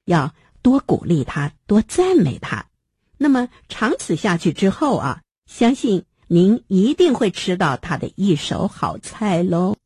要多鼓励他，多赞美他。那么长此下去之后啊，相信您一定会吃到他的一手好菜喽。